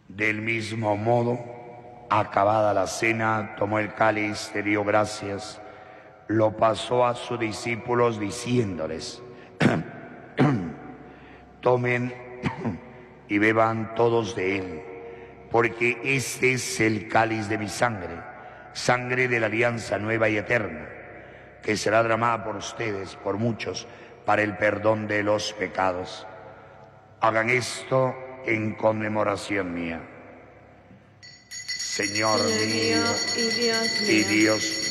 Del mismo modo, acabada la cena, tomó el cáliz, te dio gracias, lo pasó a sus discípulos diciéndoles: tomen y beban todos de él, porque este es el cáliz de mi sangre, sangre de la alianza nueva y eterna, que será derramada por ustedes, por muchos, para el perdón de los pecados. Hagan esto en conmemoración mía. Señor mío y y Dios